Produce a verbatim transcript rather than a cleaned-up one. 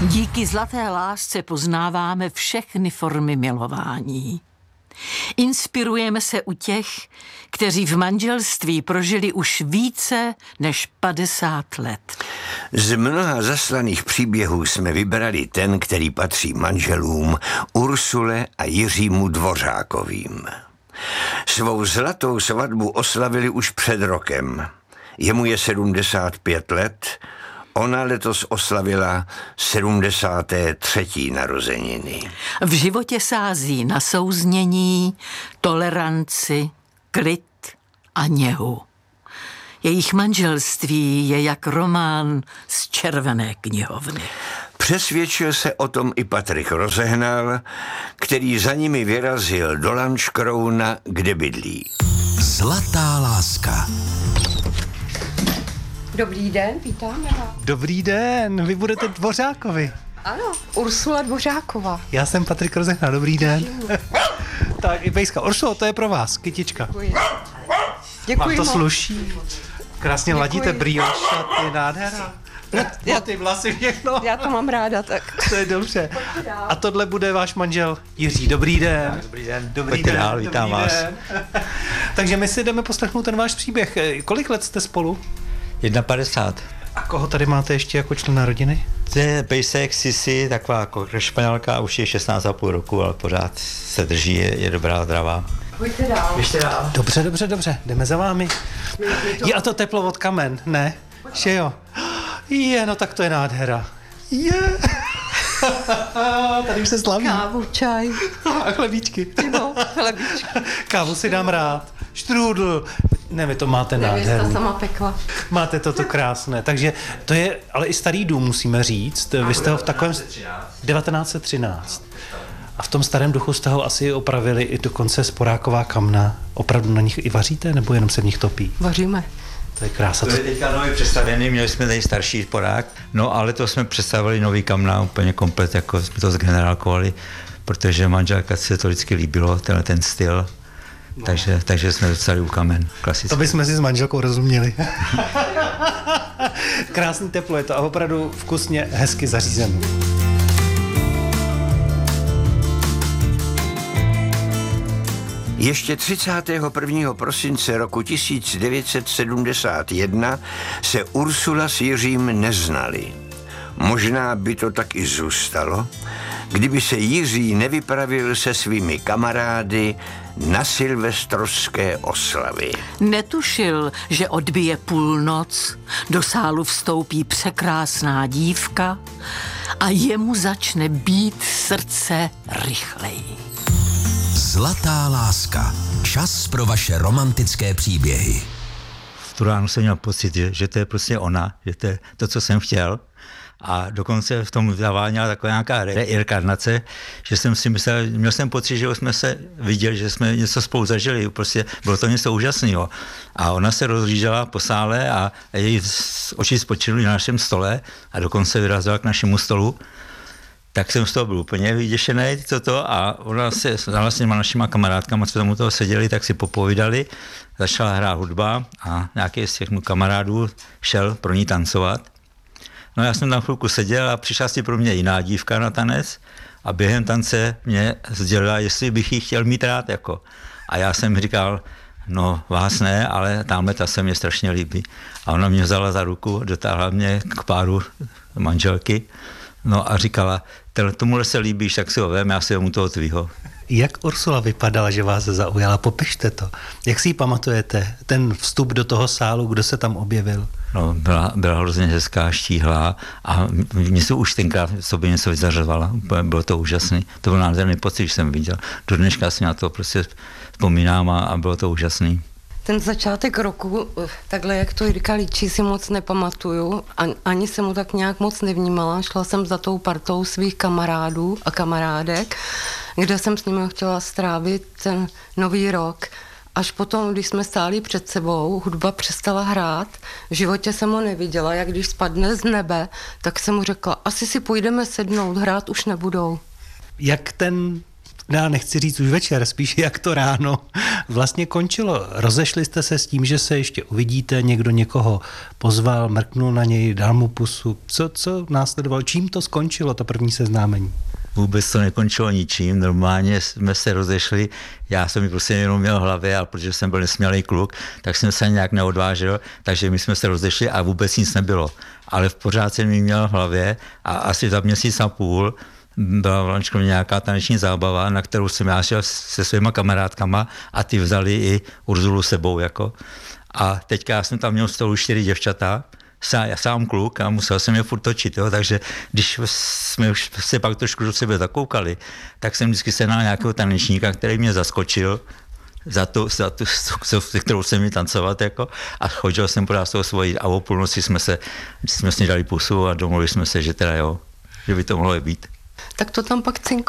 Díky zlaté lásce poznáváme všechny formy milování. Inspirujeme se u těch, kteří v manželství prožili už více než padesát let. Z mnoha zaslaných příběhů jsme vybrali ten, který patří manželům Ursule a Jiřímu Dvořákovým. Svou zlatou svatbu oslavili už před rokem. Jemu je sedmdesát pět let, ona letos oslavila sedmdesáté třetí narozeniny. V životě sází na souznění, toleranci, klid a něhu. Jejich manželství je jak román z červené knihovny. Přesvědčil se o tom i Patrik Rozehnal, který za nimi vyrazil do Lanškrouna, kde bydlí. Zlatá láska. Dobrý den, vítáme vás. Dobrý den, vy budete Dvořákovi. Ano, Ursula Dvořáková. Já jsem Patrik Rozehnal, dobrý den. Tak i pejska. Ursulo, to je pro vás, kytička. Děkuji. Děkuji Vám to moc. sluší. Krásně Děkuji. ladíte brýle, šaty, nádhera. Já, Ty vlasy, všechno. já to mám ráda, tak. To je dobře. A tohle bude váš manžel Jiří. Dobrý den. Dobrý den. Dobrý Pojďte den. dál, vítám dobrý vás. Den. Takže my si jdeme poslechnout ten váš příběh. Kolik let jste spolu? padesát jedna. A koho tady máte ještě jako člena rodiny? To je pejsek Sisi, taková jako španělka, už je šestnáct a půl roku, ale pořád se drží, je, je dobrá, zdravá. Pojďte dál. Ještě dál. Dobře, dobře, dobře. Jdeme za vámi. Je a to teplo od kamen, ne? Že jo? Je, no tak to je nádhera. Je. Tady už se slaví. Kávu, čaj. A chlebíčky. No, chlebíčky. Kávu si dám rád. Štrůdl. Ne, vy to máte Nevěsta nádherný. sama pekla. Máte toto krásné. Takže to je, ale i starý dům, musíme říct. Vy jste ho v takovém... devatenáct set třináct. A v tom starém duchu jste ho asi opravili i dokonce sporáková kamna. Opravdu na nich i vaříte, nebo jenom se v nich topí? Vaříme. To je krása. To je teďka nový přestavěný, měli jsme tady starší porák, no ale to jsme představili nový kamna, úplně komplet, jako jsme to zgenerálkovali, protože manželka se to vždycky líbilo, tenhle ten styl, no. takže, takže jsme dostali u kamen, klasicky. To bychom si s manželkou rozuměli. Krásný teplo je to a opravdu vkusně, hezky zařízený. Ještě třicátého prvního prosince roku tisíc devět set sedmdesát jedna se Ursula s Jiřím neznali. Možná by to tak i zůstalo, kdyby se Jiří nevypravil se svými kamarády na silvestrovské oslavy. Netušil, že odbije půlnoc, do sálu vstoupí překrásná dívka a jemu začne být srdce rychleji. Zlatá láska. Čas pro vaše romantické příběhy. V tu ránu jsem měl pocit, že, že to je prostě ona, že to je to, co jsem chtěl. A dokonce v tom zaváněla taková nějaká reinkarnace, že jsem si myslel, měl jsem pocit, že jsme se viděli, že jsme něco spolu zažili, prostě bylo to něco úžasného. A ona se rozhlížela po sále a její oči spočily na našem stole a dokonce vyrazila k našemu stolu. Tak jsem z toho byl úplně vyděšený, toto, a ona se znala s těma našima kamarádkama, co tam u toho seděli, tak si popovídali, začala hrát hudba a nějaký z těch kamarádů šel pro ní tancovat. No já jsem tam chvilku seděl a přišla si pro mě jiná dívka na tanec a během tance mě sdělila, jestli bych ji chtěl mít rád, jako. A já jsem říkal, no vás ne, ale tamhle ta se mě strašně líbí. A ona mě vzala za ruku, dotáhla mě k páru manželky, no a říkala, tomuhle se líbíš, tak si ho vem, já si mu toho tvýho. Jak Ursula vypadala, že vás zaujala? Popište to. Jak si ji pamatujete? Ten vstup do toho sálu, kdo se tam objevil? No, byla, byla hrozně hezká, štíhlá a mě se už tenkrát v sobě něco vyzařovala. Bylo to úžasný. To byl nádherný pocit, když jsem viděl. Do dneška si na to prostě vzpomínám a, a bylo to úžasný. Ten začátek roku, takhle jak to Jirka líčí, si moc nepamatuju. Ani jsem mu tak nějak moc nevnímala. Šla jsem za tou partou svých kamarádů a kamarádek, kde jsem s nimi chtěla strávit ten nový rok. Až potom, když jsme stáli před sebou, hudba přestala hrát, v životě jsem ho neviděla, jak když spadne z nebe, tak jsem mu řekla, asi si půjdeme sednout, hrát už nebudou. Jak ten já nechci říct už večer, spíš jak to ráno vlastně končilo. Rozešli jste se s tím, že se ještě uvidíte, někdo někoho pozval, mrknul na něj, dal mu pusu. Co, co následovalo? Čím to skončilo, to první seznámení? Vůbec to nekončilo ničím, normálně jsme se rozešli, já jsem mi prostě jenom měl v hlavě, ale protože jsem byl nesmělý kluk, tak jsem se nějak neodvážil, takže my jsme se rozešli a vůbec nic nebylo. Ale v pořád jsem mi měl v hlavě a asi za měsíc a půl byla v Lančkově nějaká taneční zábava, na kterou jsem já šel se svýma kamarádkama a ty vzali i Urzulu sebou. Jako. A teďka já jsem tam měl z toho čtyři děvčata, sám, sám kluk a musel jsem je furt točit, jo, takže když jsme už se pak trošku do sebe zakoukali, tak jsem vždycky sehnal nějakého tanečníka, který mě zaskočil za tu, za tu, se kterou jsem mi tancovat, jako, a chodil jsem pořád s tou svojí a o půlnoci jsme se, jsme si dali pusu a domluvili jsme se, že teda jo, že by to mohlo být. Tak to tam pak cinko